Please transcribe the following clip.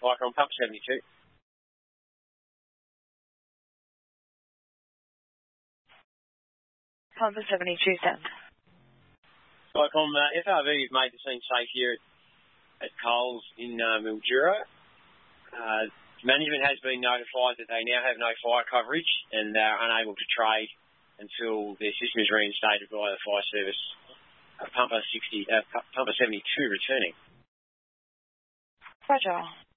Vicar on pump 72. Pump 72, send. Vicom, FRV have made the scene safe here at Coles in Mildura. Management has been notified that they now have no fire coverage and they are unable to trade until their system is reinstated by the fire service. Pumper 72 returning. Roger.